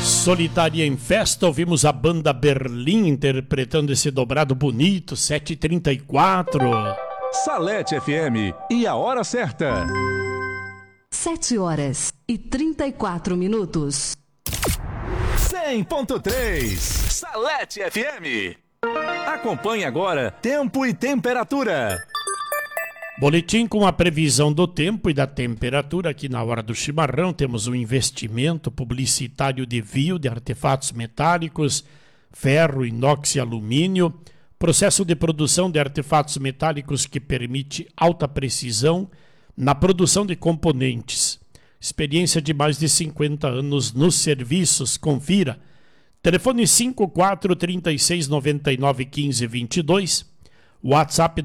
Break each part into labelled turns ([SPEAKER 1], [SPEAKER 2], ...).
[SPEAKER 1] Solitária em Festa, ouvimos a banda Berlim interpretando esse dobrado bonito, 7h34.
[SPEAKER 2] Salete FM e a hora certa.
[SPEAKER 3] 7h34.
[SPEAKER 2] 100.3 Salete FM. Acompanhe agora Tempo e Temperatura.
[SPEAKER 1] Boletim com a previsão do tempo e da temperatura. Aqui na Hora do Chimarrão temos um investimento publicitário de Vio de artefatos metálicos, ferro, inox e alumínio. Processo de produção de artefatos metálicos que permite alta precisão na produção de componentes. Experiência de mais de 50 anos nos serviços. Confira. Telefone 54 36 99 15 22. WhatsApp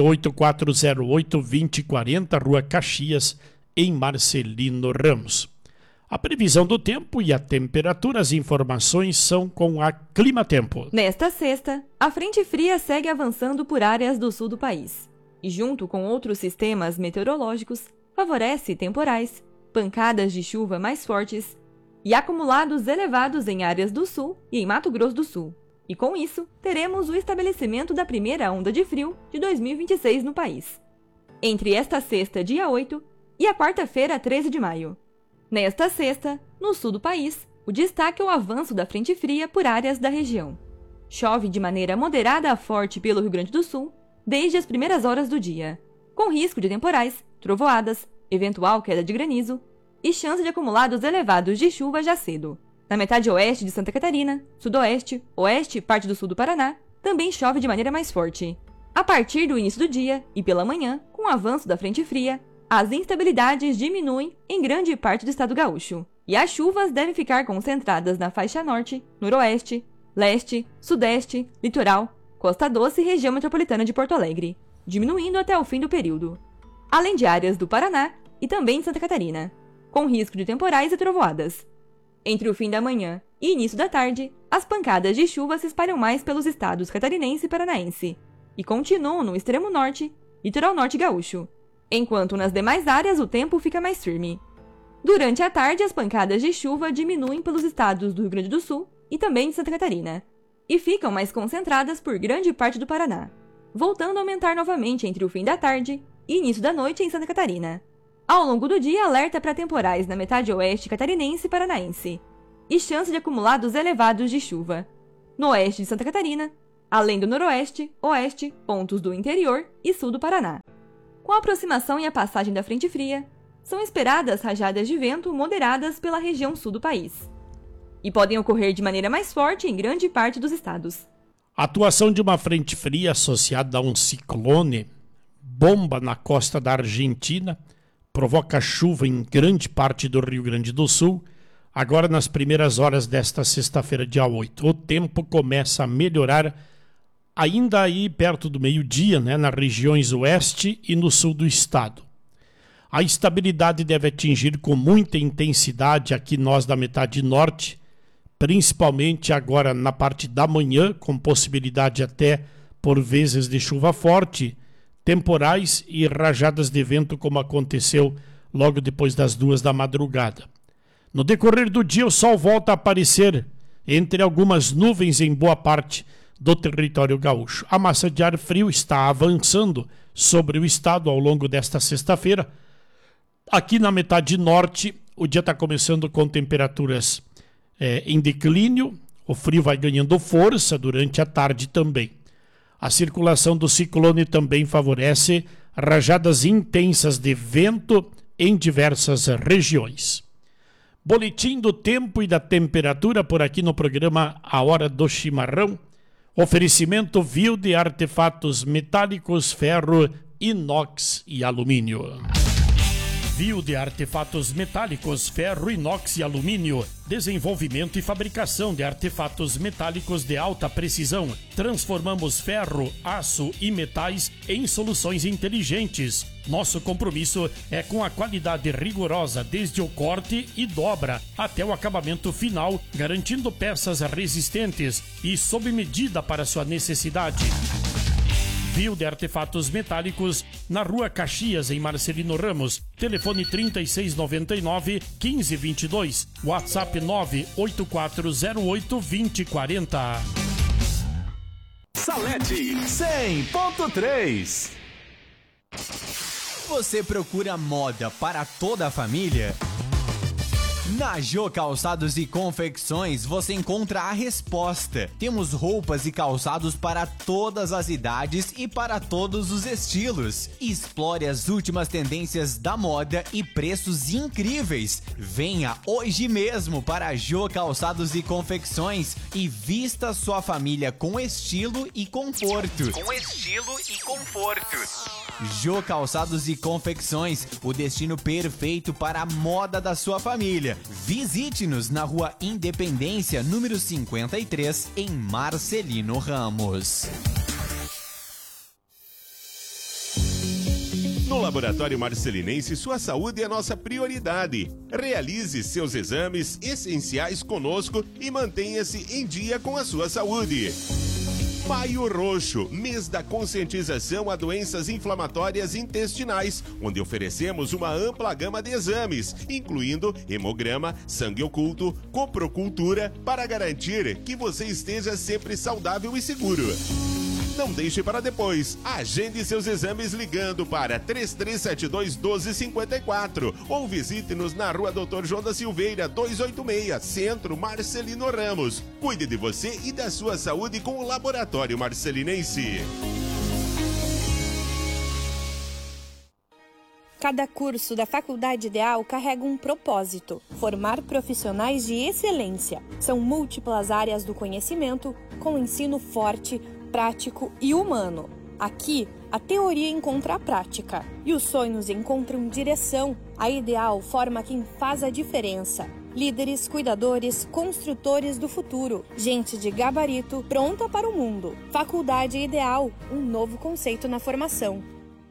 [SPEAKER 1] 98408-2040, Rua Caxias, em Marcelino Ramos. A previsão do tempo e a temperatura, as informações são com a Climatempo.
[SPEAKER 4] Nesta sexta, a frente fria segue avançando por áreas do sul do país e, junto com outros sistemas meteorológicos, favorece temporais, pancadas de chuva mais fortes e acumulados elevados em áreas do sul e em Mato Grosso do Sul. E com isso, teremos o estabelecimento da primeira onda de frio de 2026 no país, entre esta sexta, dia 8, e a quarta-feira, 13 de maio. Nesta sexta, no sul do país, o destaque é o avanço da frente fria por áreas da região. Chove de maneira moderada a forte pelo Rio Grande do Sul desde as primeiras horas do dia, com risco de temporais, trovoadas, eventual queda de granizo e chance de acumulados elevados de chuva já cedo. Na metade oeste de Santa Catarina, sudoeste, oeste e parte do sul do Paraná, também chove de maneira mais forte. A partir do início do dia e pela manhã, com o avanço da frente fria, as instabilidades diminuem em grande parte do estado gaúcho, e as chuvas devem ficar concentradas na faixa norte, noroeste, leste, sudeste, litoral, Costa Doce e região metropolitana de Porto Alegre, diminuindo até o fim do período, além de áreas do Paraná e também de Santa Catarina, com risco de temporais e trovoadas. Entre o fim da manhã e início da tarde, as pancadas de chuva se espalham mais pelos estados catarinense e paranaense e continuam no extremo norte, litoral norte gaúcho, enquanto nas demais áreas o tempo fica mais firme. Durante a tarde, as pancadas de chuva diminuem pelos estados do Rio Grande do Sul e também de Santa Catarina, e ficam mais concentradas por grande parte do Paraná, voltando a aumentar novamente entre o fim da tarde e início da noite em Santa Catarina. Ao longo do dia, alerta para temporais na metade oeste catarinense e paranaense, e chance de acumulados elevados de chuva no oeste de Santa Catarina, além do noroeste, oeste, pontos do interior e sul do Paraná. Com a aproximação e a passagem da frente fria, são esperadas rajadas de vento moderadas pela região sul do país, e podem ocorrer de maneira mais forte em grande parte dos estados.
[SPEAKER 1] A atuação de uma frente fria associada a um ciclone bomba na costa da Argentina provoca chuva em grande parte do Rio Grande do Sul, agora nas primeiras horas desta sexta-feira, dia 8. O tempo começa a melhorar ainda aí perto do meio-dia, nas regiões oeste e no sul do estado. A instabilidade deve atingir com muita intensidade aqui nós da metade norte, principalmente agora na parte da manhã, com possibilidade até por vezes de chuva forte, temporais e rajadas de vento, como aconteceu logo depois das 2 da madrugada. No decorrer do dia, o sol volta a aparecer entre algumas nuvens em boa parte do território gaúcho. A massa de ar frio está avançando sobre o estado ao longo desta sexta-feira. Aqui na metade norte, o dia está começando com temperaturas em declínio. O frio vai ganhando força durante a tarde também. A circulação do ciclone também favorece rajadas intensas de vento em diversas regiões. Boletim do tempo e da temperatura por aqui no programa A Hora do Chimarrão. Oferecimento Vio de artefatos metálicos, ferro, inox e alumínio. Vio de artefatos metálicos, ferro, inox e alumínio. Desenvolvimento e fabricação de artefatos metálicos de alta precisão. Transformamos ferro, aço e metais em soluções inteligentes. Nosso compromisso é com a qualidade rigorosa desde o corte e dobra até o acabamento final, garantindo peças resistentes e sob medida para sua necessidade. Envio de artefatos metálicos na Rua Caxias, em Marcelino Ramos. Telefone 3699-1522. WhatsApp 98408-2040.
[SPEAKER 2] Salete 100.3.
[SPEAKER 3] Você procura moda para toda a família? Na Jô Calçados e Confecções você encontra a resposta. Temos roupas e calçados para todas as idades e para todos os estilos. Explore as últimas tendências da moda e preços incríveis. Venha hoje mesmo para a Jô Calçados e Confecções e vista sua família com estilo e conforto. Jô Calçados e Confecções, o destino perfeito para a moda da sua família. Visite-nos na Rua Independência, número 53, em Marcelino Ramos.
[SPEAKER 5] No Laboratório Marcelinense, sua saúde é nossa prioridade. Realize seus exames essenciais conosco e mantenha-se em dia com a sua saúde. Maio Roxo, mês da conscientização a doenças inflamatórias intestinais, onde oferecemos uma ampla gama de exames, incluindo hemograma, sangue oculto, coprocultura, para garantir que você esteja sempre saudável e seguro. Não deixe para depois. Agende seus exames ligando para 3372-1254 ou visite-nos na Rua Dr. João da Silveira, 286, Centro, Marcelino Ramos. Cuide de você e da sua saúde com o Laboratório Marcelinense.
[SPEAKER 6] Cada curso da Faculdade Ideal carrega um propósito: formar profissionais de excelência. São múltiplas áreas do conhecimento, com ensino forte, prático e humano. Aqui, a teoria encontra a prática e os sonhos encontram direção. A Ideal forma quem faz a diferença. Líderes, cuidadores, construtores do futuro. Gente de gabarito pronta para o mundo. Faculdade Ideal, um novo conceito na formação.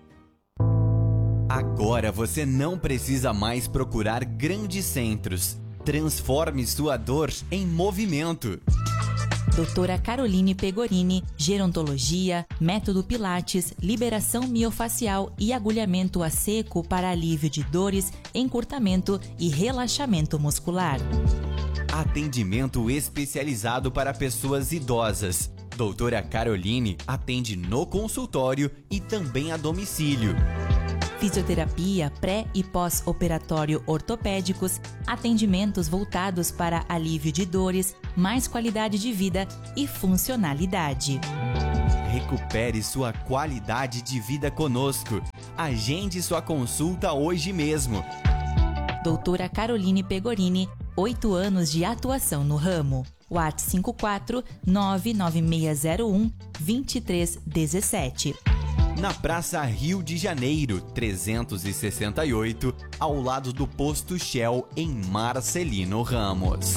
[SPEAKER 3] Agora você não precisa mais procurar grandes centros. Transforme sua dor em movimento.
[SPEAKER 7] Doutora Caroline Pegorini, gerontologia, método Pilates, liberação miofacial e agulhamento a seco para alívio de dores, encurtamento e relaxamento muscular.
[SPEAKER 3] Atendimento especializado para pessoas idosas. Doutora Caroline atende no consultório e também a domicílio.
[SPEAKER 7] Fisioterapia pré- e pós-operatório ortopédicos, atendimentos voltados para alívio de dores, mais qualidade de vida e funcionalidade.
[SPEAKER 3] Recupere sua qualidade de vida conosco. Agende sua consulta hoje mesmo.
[SPEAKER 7] Doutora Caroline Pegorini, 8 anos de atuação no ramo. WhatsApp 54 99601 2317.
[SPEAKER 3] Na Praça Rio de Janeiro, 368, ao lado do Posto Shell, em Marcelino Ramos.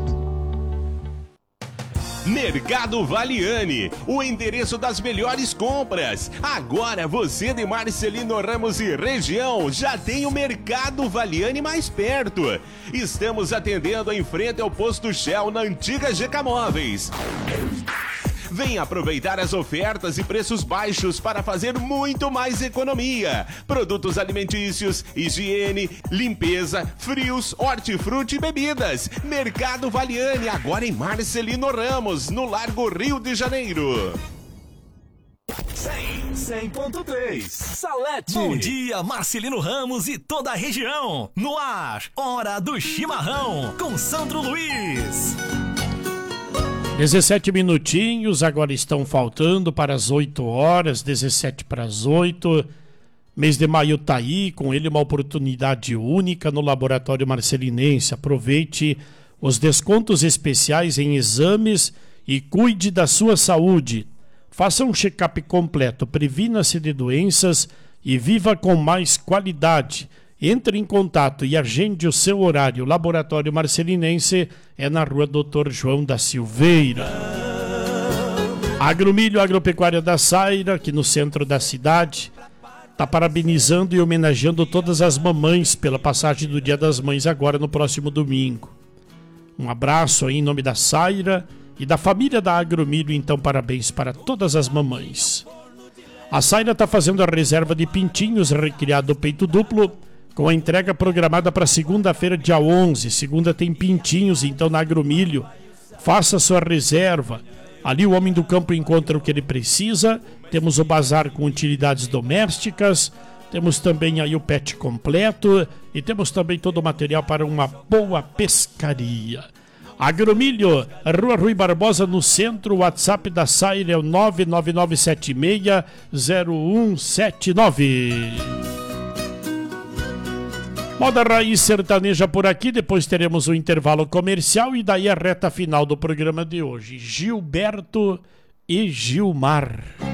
[SPEAKER 5] Mercado Valiani, o endereço das melhores compras. Agora você de Marcelino Ramos e região já tem o Mercado Valiani mais perto. Estamos atendendo em frente ao Posto Shell, na antiga GK Móveis. Venha aproveitar as ofertas e preços baixos para fazer muito mais economia. Produtos alimentícios, higiene, limpeza, frios, hortifruti e bebidas. Mercado Valiani, agora em Marcelino Ramos, no Largo Rio de Janeiro.
[SPEAKER 2] 100.3 Salete.
[SPEAKER 8] Bom dia, Marcelino Ramos e toda a região. No ar, Hora do Chimarrão, com Sandro Luiz.
[SPEAKER 1] 17 minutinhos, agora estão faltando para as 8 horas, 17 para as 8. Mês de maio tá aí, com ele uma oportunidade única no Laboratório Marcelinense. Aproveite os descontos especiais em exames e cuide da sua saúde. Faça um check-up completo, previna-se de doenças e viva com mais qualidade. Entre em contato e agende o seu horário. O Laboratório Marcelinense é na Rua Dr. João da Silveira. Agromilho Agropecuária da Saira, aqui no centro da cidade, está parabenizando e homenageando todas as mamães pela passagem do Dia das Mães agora no próximo domingo. Um abraço aí em nome da Saira e da família da Agromilho, então parabéns para todas as mamães. A Saira está fazendo a reserva de pintinhos recriado peito duplo, com a entrega programada para segunda-feira, dia 11. Segunda tem pintinhos, então na Agromilho. Faça sua reserva. Ali o homem do campo encontra o que ele precisa. Temos o bazar com utilidades domésticas. Temos também aí o pet completo. E temos também todo o material para uma boa pescaria. Agromilho, Rua Rui Barbosa, no centro. O WhatsApp da Saira é o 999760179. Moda Raiz Sertaneja por aqui, depois teremos o intervalo comercial e daí a reta final do programa de hoje. Gilberto e Gilmar.